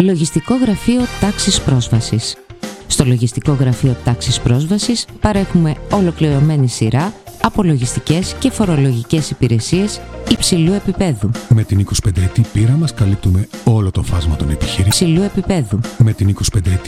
Λογιστικό Γραφείο Τάξης Πρόσβασης. Στο Λογιστικό Γραφείο Τάξης Πρόσβασης παρέχουμε ολοκληρωμένη σειρά από λογιστικές και φορολογικές υπηρεσίες υψηλού επίπεδου. Με την 25ετή πείρα μας καλύπτουμε όλο το φάσμα των επιχειρήσεων. Υψηλού επίπεδου. Με την 25ετή